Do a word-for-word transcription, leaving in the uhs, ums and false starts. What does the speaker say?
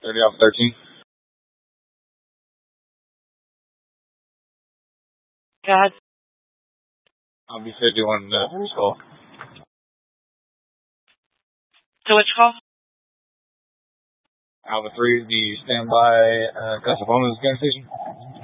thirty off thirteen. God. I'll be fifty-one uh, first call. To which call? Alpha three, the standby uh, Casapona's gas station.